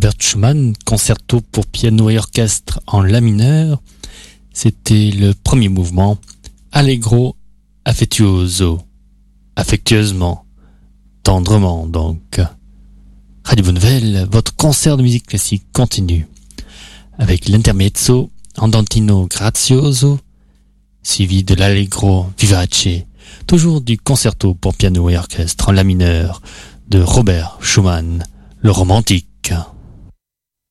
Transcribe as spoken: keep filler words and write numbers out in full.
Robert Schumann, concerto pour piano et orchestre en la mineur. C'était le premier mouvement, Allegro affettuoso, affectueusement, tendrement donc. Radio Bonne Nouvelle, votre concert de musique classique continue avec l'intermezzo andantino grazioso, suivi de l'Allegro vivace, toujours du concerto pour piano et orchestre en la mineur de Robert Schumann, le romantique.